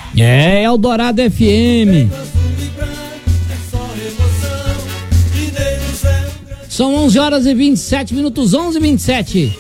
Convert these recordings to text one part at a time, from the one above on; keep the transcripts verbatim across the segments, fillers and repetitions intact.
É, Eldorado F M. São onze horas e vinte e sete minutos, onze e vinte e sete.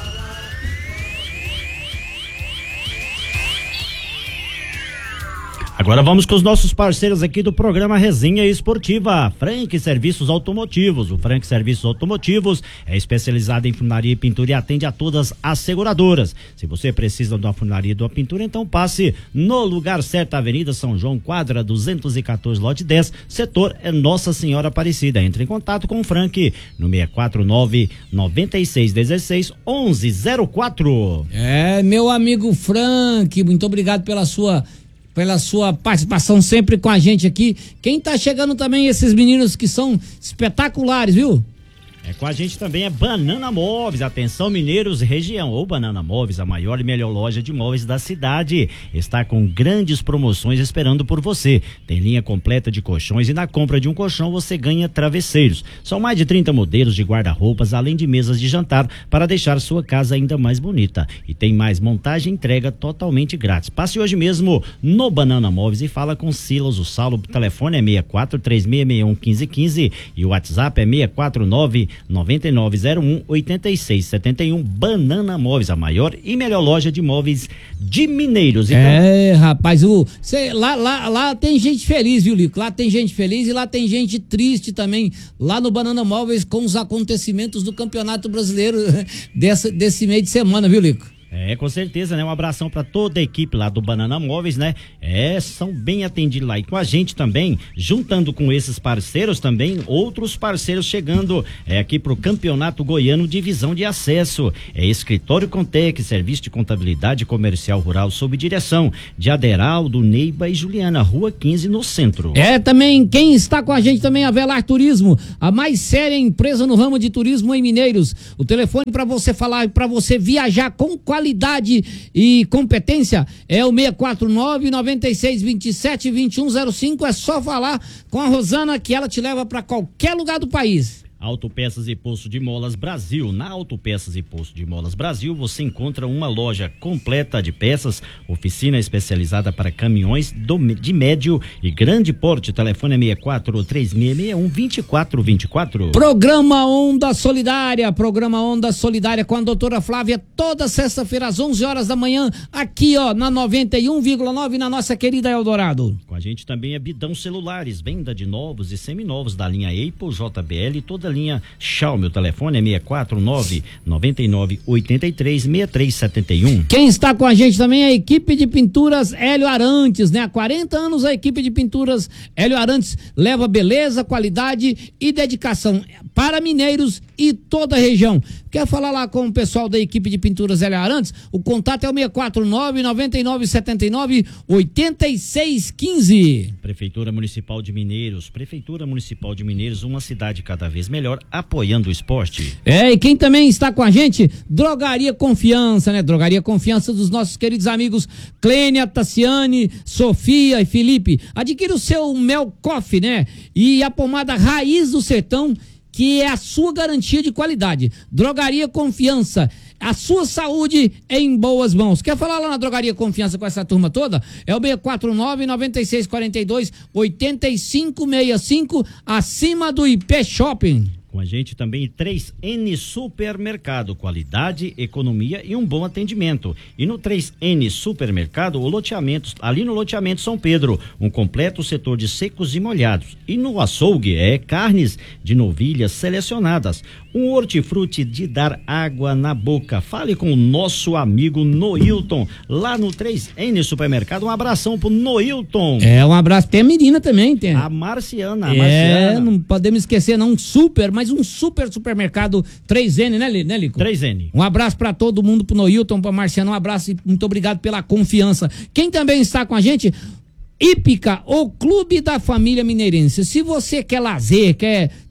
Agora vamos com os nossos parceiros aqui do programa Resenha Esportiva. Frank Serviços Automotivos. O Frank Serviços Automotivos é especializado em funilaria e pintura e atende a todas as seguradoras. Se você precisa de uma funilaria e de uma pintura, então passe no lugar certo, Avenida São João, quadra duzentos e quatorze, lote dez, setor é Nossa Senhora Aparecida. Entre em contato com o Frank no seis quatro nove, nove seis um seis, onze zero quatro. É, meu amigo Frank, muito obrigado pela sua pela sua participação sempre com a gente aqui. Quem tá chegando também, esses meninos que são espetaculares, viu? É, com a gente também é Banana Móveis. Atenção, mineiros e região. O Banana Móveis, a maior e melhor loja de móveis da cidade, está com grandes promoções esperando por você. Tem linha completa de colchões e na compra de um colchão você ganha travesseiros. São mais de trinta modelos de guarda-roupas, além de mesas de jantar para deixar sua casa ainda mais bonita. E tem mais montagem e entrega totalmente grátis. Passe hoje mesmo no Banana Móveis e fala com Silas, o Saulo. O telefone é seis quatro três seis seis um um cinco um cinco e o WhatsApp é seis quatro nove, nove nove zero um, oito seis sete um. Banana Móveis, a maior e melhor loja de móveis de Mineiros. Então... É, rapaz, o, cê, lá, lá, lá tem gente feliz, viu, Lico? Lá tem gente feliz e lá tem gente triste também, lá no Banana Móveis, com os acontecimentos do Campeonato Brasileiro dessa, desse meio de semana, viu, Lico? É, com certeza, né? Um abração para toda a equipe lá do Banana Móveis, né? É, são bem atendidos lá. E com a gente também, juntando com esses parceiros também, outros parceiros chegando é, aqui pro Campeonato Goiano Divisão de Acesso. É Escritório Contec, serviço de contabilidade comercial rural sob direção de Aderaldo, Neiba e Juliana, Rua quinze, no centro. É, também, quem está com a gente também, a Velar Turismo, a mais séria empresa no ramo de turismo em Mineiros. O telefone para você falar, para você viajar com qualidade qualidade e competência é o seis quatro nove, nove seis dois sete, dois um zero cinco. É só falar com a Rosana que ela te leva para qualquer lugar do país. Autopeças e Poço de Molas Brasil. Na Autopeças e Poço de Molas Brasil você encontra uma loja completa de peças, oficina especializada para caminhões do, de médio e grande porte. Telefone é seis quatro três seis seis um, dois quatro dois quatro. Programa Onda Solidária, programa Onda Solidária com a doutora Flávia, toda sexta-feira às onze horas da manhã, aqui ó, na noventa e um vírgula nove, na nossa querida Eldorado. Com a gente também é Bidão Celulares, venda de novos e seminovos da linha Apple, J B L e toda linha Xiaomi. O telefone é seis quatro nove, nove nove oito três, seis três sete um. Quem está com a gente também é a equipe de pinturas Hélio Arantes, né? Há quarenta anos a equipe de pinturas Hélio Arantes leva beleza, qualidade e dedicação para mineiros e toda a região. Quer falar lá com o pessoal da equipe de pinturas Hélio Arantes? O contato é o seis quatro nove, nove nove sete nove, oito seis um cinco. Prefeitura Municipal de Mineiros, Prefeitura Municipal de Mineiros, uma cidade cada vez melhor, apoiando o esporte. É, e quem também está com a gente, Drogaria Confiança, né? Drogaria Confiança dos nossos queridos amigos Clênia, Tassiane, Sofia e Felipe. Adquira o seu Mel Coffee, né? E a pomada Raiz do Sertão, que é a sua garantia de qualidade. Drogaria Confiança, a sua saúde em boas mãos. Quer falar lá na Drogaria Confiança com essa turma toda? É o seis quatro nove, nove seis quatro dois, oito cinco seis cinco, acima do I P Shopping. Com a gente também três N Supermercado, qualidade, economia e um bom atendimento. E no três N Supermercado, o loteamento, ali no loteamento São Pedro, um completo setor de secos e molhados. E no açougue é carnes de novilhas selecionadas. Um hortifruti de dar água na boca. Fale com o nosso amigo Noilton, lá no três N Supermercado. Um abração pro Noilton. É, um abraço. Tem a menina também, tem. A Marciana, a é, Marciana. Não podemos esquecer, não, um super, mas um super supermercado três N, né, né, Lico? três N. Um abraço pra todo mundo, pro Noilton, pra Marciana, um abraço e muito obrigado pela confiança. Quem também está com a gente, Hípica, o Clube da Família Mineirense. Se você quer lazer, quer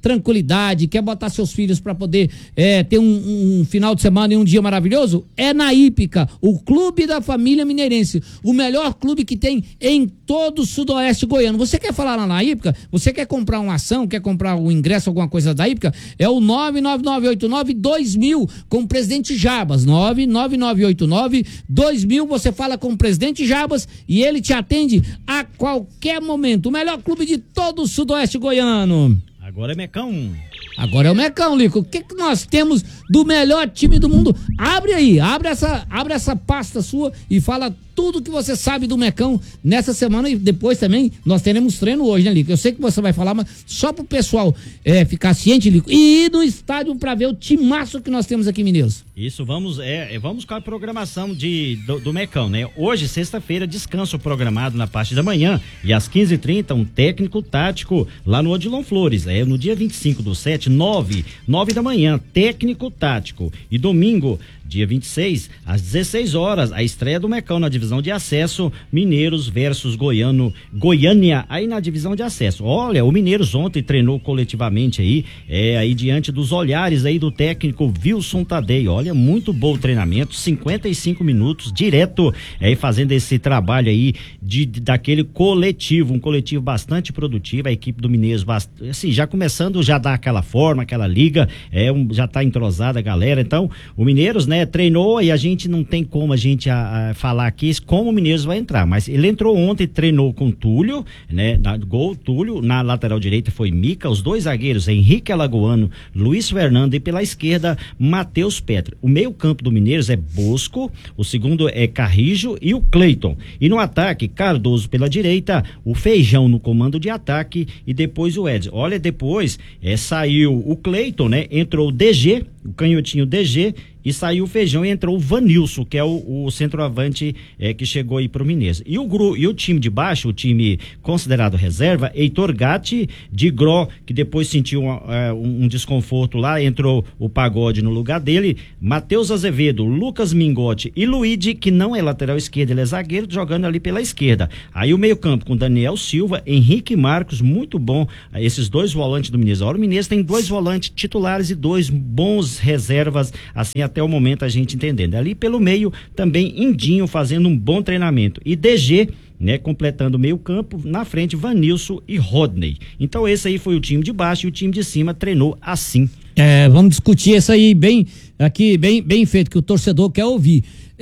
tranquilidade, quer botar seus filhos para poder é, ter um, um final de semana e um dia maravilhoso, é na Hípica, o Clube da Família Mineirense, o melhor clube que tem em todo o sudoeste goiano. Você quer falar lá na Hípica? Você quer comprar uma ação, quer comprar um ingresso, alguma coisa da Hípica? É o nove nove nove oito nove dois mil com o presidente Jabas, nove nove nove oito nove dois mil, você fala com o presidente Jabas e ele te atende a qualquer momento. O melhor clube de todo o sudoeste goiano. Agora é Mecão. Agora é o Mecão, Lico. O que, que nós temos do melhor time do mundo? Abre aí, abre essa, abre essa pasta sua e fala tudo que você sabe do Mecão nessa semana, e depois também nós teremos treino hoje, né, Lico? Eu sei que você vai falar, mas só pro pessoal é, ficar ciente, Lico, e ir no estádio pra ver o timaço que nós temos aqui em Mineiros. Isso, vamos, é, vamos com a programação de, do, do Mecão, né? Hoje, sexta-feira, descanso programado na parte da manhã e às quinze e trinta, um técnico tático lá no Odilon Flores, é no dia vinte e cinco do sete, nove, nove da manhã, técnico tático. E domingo, dia vinte e seis, às dezesseis horas, a estreia do Mecão na divisão de acesso, Mineiros versus Goiano, Goiânia, aí na divisão de acesso. Olha, o Mineiros ontem treinou coletivamente aí, é, aí diante dos olhares aí do técnico Wilson Tadei. Olha, muito bom o treinamento, cinquenta e cinco minutos direto, aí fazendo esse trabalho aí de, de daquele coletivo, um coletivo bastante produtivo, a equipe do Mineiros, bastante, assim, já começando já dar aquela forma, aquela liga, é, um, já tá entrosada a galera. Então, o Mineiros, né, treinou, e a gente não tem como a gente a, a falar aqui como o Mineiros vai entrar, mas ele entrou ontem, treinou com Túlio, né, na, gol Túlio, na lateral direita foi Mica, os dois zagueiros Henrique Alagoano, Luiz Fernando, e pela esquerda Matheus Petra. O meio campo do Mineiros é Bosco, o segundo é Carrijo e o Cleiton, e no ataque Cardoso pela direita, o Feijão no comando de ataque e depois o Edson. Olha, depois é, saiu o Cleiton, né, entrou o D G, o canhotinho D G, e saiu o Feijão e entrou o Vanilson, que é o, o centroavante é, que chegou aí pro Mineiros. E o, gru, e o time de baixo, o time considerado reserva, Heitor Gatti, de Gró, que depois sentiu um, um, um desconforto lá, entrou o Pagode no lugar dele, Matheus Azevedo, Lucas Mingotti e Luíde, que não é lateral esquerdo, ele é zagueiro, jogando ali pela esquerda. Aí o meio campo com Daniel Silva, Henrique Marcos, muito bom, esses dois volantes do Mineiros. Agora o Mineiros tem dois volantes titulares e dois bons reservas, assim, até o momento a gente entendendo. Ali pelo meio também Indinho fazendo um bom treinamento e D G, né, completando o meio campo, na frente Vanilson e Rodney. Então esse aí foi o time de baixo, e o time de cima treinou assim. É, vamos discutir isso aí bem aqui, bem, bem feito, que o torcedor quer ouvir.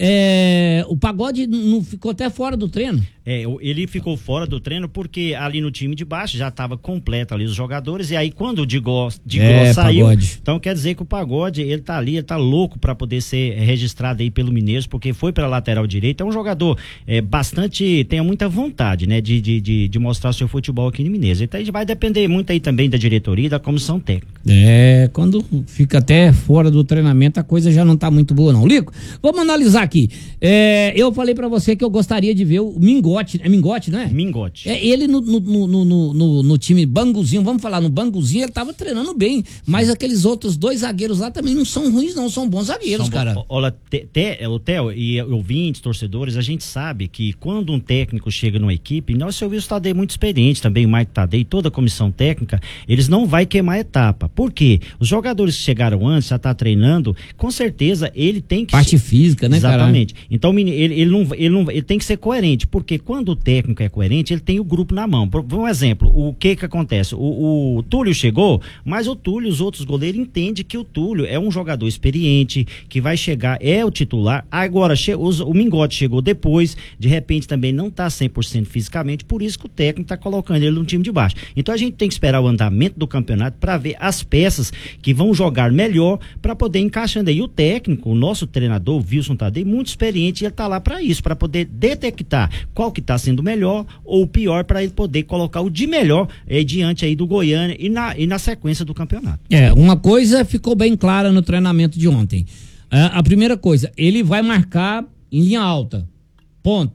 É, o Pagode não ficou até fora do treino? É, ele ficou fora do treino porque ali no time de baixo já estava completo ali os jogadores, e aí quando o Digó, Digó é, saiu, Pagode. Então quer dizer que o Pagode, ele tá ali, ele tá louco para poder ser registrado aí pelo Mineiros, porque foi pela lateral direita, é um jogador é, bastante, tem muita vontade, né, de, de, de, de mostrar seu futebol aqui no Mineiros. Então a gente vai depender muito aí também da diretoria e da comissão técnica. É, quando fica até fora do treinamento, a coisa já não tá muito boa não. Lico, vamos analisar aqui. É, eu falei para você que eu gostaria de ver o Mingote. É Mingote, não é? Mingote. É, ele no, no, no, no, no, no time Banguzinho, vamos falar, no Banguzinho ele tava treinando bem, mas aqueles outros dois zagueiros lá também não são ruins não, são bons zagueiros, são cara. Bo... Olha, te, te, o Theo e ouvintes, torcedores, a gente sabe que quando um técnico chega numa equipe, nós ouvimos o Tadei muito experiente também, o Mike Tadei, toda a comissão técnica, eles não vai queimar etapa. Por quê? Os jogadores que chegaram antes, já tá treinando, com certeza ele tem que... Parte física, né, cara? Exatamente. Caralho. Então ele, ele, não, ele, não, ele tem que ser coerente, porque quando o técnico é coerente, ele tem o grupo na mão. Por, por um exemplo, o que que acontece? O, o Túlio chegou, mas o Túlio, os outros goleiros entendem que o Túlio é um jogador experiente, que vai chegar, é o titular. Agora, che, os, o Mingote chegou depois, de repente também não está cem por cento fisicamente, por isso que o técnico está colocando ele no time de baixo. Então a gente tem que esperar o andamento do campeonato para ver as peças que vão jogar melhor para poder encaixando aí. O técnico, o nosso treinador, o Wilson Tadei, muito experiente, ele está lá para isso, para poder detectar qual que está sendo melhor ou o pior, para ele poder colocar o de melhor eh, diante aí do Goiânia e na, e na sequência do campeonato. É, uma coisa ficou bem clara no treinamento de ontem. É, a primeira coisa, ele vai marcar em linha alta. Ponto.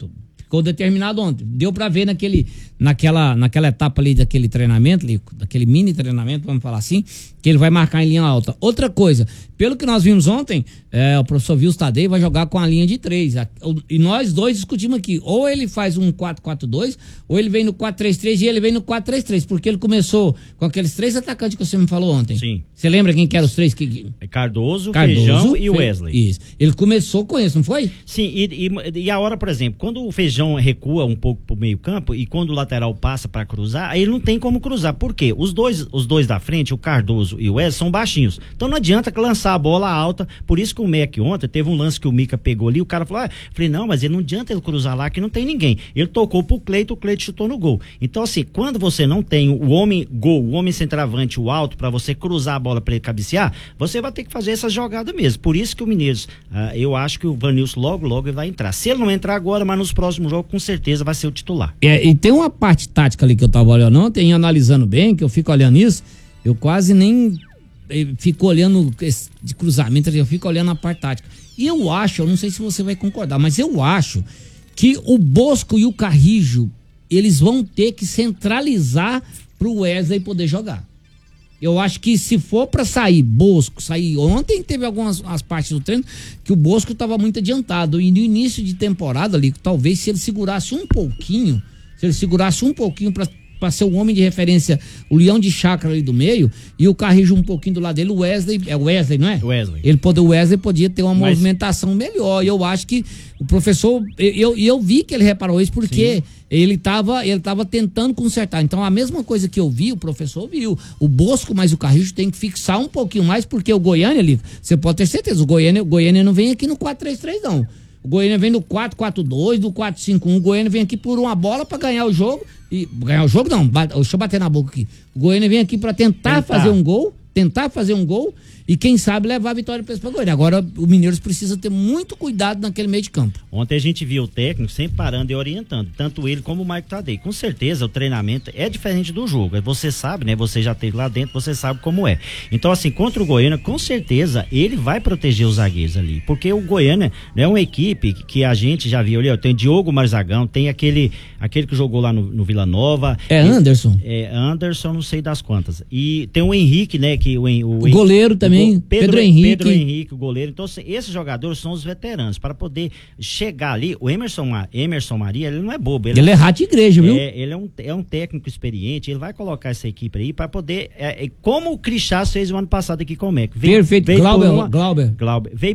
ficou determinado ontem. Deu pra ver naquele, naquela, naquela etapa ali daquele treinamento, ali, daquele mini treinamento, vamos falar assim, que ele vai marcar em linha alta. Outra coisa, pelo que nós vimos ontem, é, o professor Wilson Tadei vai jogar com a linha de três. E nós dois discutimos aqui, ou ele faz um quatro quatro dois, ou ele vem no quatro três três e ele vem no quatro três três, porque ele começou com aqueles três atacantes que você me falou ontem. Sim. Você lembra quem que eram os três? Que... Cardoso, Cardoso, Feijão e o Wesley. Isso. Ele começou com isso, não foi? Sim, e, e, e a hora, por exemplo, quando o Feijão recua um pouco pro meio campo e quando o lateral passa para cruzar, aí ele não tem como cruzar. Por quê? Os dois, os dois da frente, o Cardoso e o Wesley, são baixinhos. Então não adianta lançar a bola alta. Por isso que o Mac ontem, teve um lance que o Mica pegou ali, o cara falou, ah, falei, não, mas ele não adianta ele cruzar lá que não tem ninguém. Ele tocou pro Cleito, o Cleito chutou no gol. Então assim, quando você não tem o homem gol, o homem centroavante, o alto, para você cruzar a bola para ele cabecear, você vai ter que fazer essa jogada mesmo. Por isso que o Mineiros, uh, eu acho que o Vanilson logo, logo ele vai entrar. Se ele não entrar agora, mas nos próximos jogos, com certeza vai ser o titular. É, e tem uma parte tática ali que eu tava olhando ontem, analisando bem, que eu fico olhando isso, eu quase nem eu fico olhando esse, de cruzamento, eu fico olhando a parte tática. E eu acho, eu não sei se você vai concordar, mas eu acho que o Bosco e o Carrijo, eles vão ter que centralizar pro Wesley poder jogar. Eu acho que se for para sair Bosco, sair ontem teve algumas as partes do treino que o Bosco estava muito adiantado e no início de temporada ali, talvez se ele segurasse um pouquinho, se ele segurasse um pouquinho para para ser o homem de referência, o leão de chácara ali do meio, e o Carrijo um pouquinho do lado dele, o Wesley, é o Wesley, não é? Wesley. Ele pode, o Wesley podia ter uma Mas... movimentação melhor, e eu acho que o professor, eu, eu vi que ele reparou isso porque Sim. ele estava ele tava tentando consertar, então a mesma coisa que eu vi, o professor viu, o Bosco mais o Carrijo tem que fixar um pouquinho mais, porque o Goiânia ali, você pode ter certeza, o Goiânia, o Goiânia não vem aqui no quatro três três não, o Goiânia vem no quatro quatro dois, do quatro cinco um, o Goiânia vem aqui por uma bola para ganhar o jogo, e ganhar o jogo não, bate, deixa eu bater na boca aqui. O Goiânia vem aqui pra tentar, tentar fazer um gol, tentar fazer um gol e quem sabe levar a vitória para esse Goiânia. Agora o Mineiros precisa ter muito cuidado naquele meio de campo. Ontem a gente viu o técnico sempre parando e orientando, tanto ele como o Mike Tadei. Com certeza o treinamento é diferente do jogo. Você sabe, né? Você já esteve lá dentro, você sabe como é. Então assim, contra o Goiânia, com certeza ele vai proteger os zagueiros ali, porque o Goiânia é uma equipe que a gente já viu ali, ó, tem Diogo Marzagão, tem aquele aquele que jogou lá no, no Vila Nova. É Anderson. É Anderson, não sei das quantas. E tem o Henrique, né? Que o, o, o goleiro também. Pedro, Pedro Henrique. Pedro Henrique, o goleiro. Então, assim, esses jogadores são os veteranos. Para poder chegar ali, o Emerson, Emerson Maria, ele não é bobo. Ele, ele é rato de igreja, viu? É, ele é um, é um técnico experiente, ele vai colocar essa equipe aí para poder. É, é, como o Crixás fez o ano passado aqui com o Mec. Perfeito, Glauber, uma, Glauber. Glauber. Veio